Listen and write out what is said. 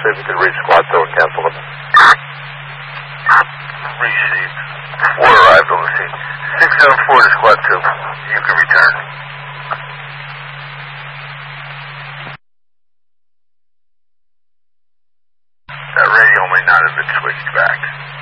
see if you can reach squad 2 and cancel it. Received. 4 arrived on the scene. 674 to squad 2. You can return. That radio may not have been switched back.